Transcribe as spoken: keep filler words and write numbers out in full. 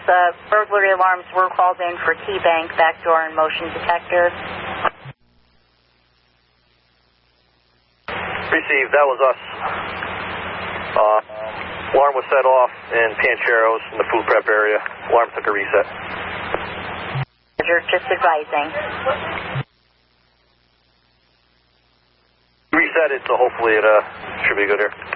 uh, burglary alarms were called in for key bank, backdoor, and motion detector. Received, that was us. Uh, alarm was set off in Pancheros in the food prep area. Alarm took a reset. Roger, just advising. Reset it, so hopefully it uh, should be good here.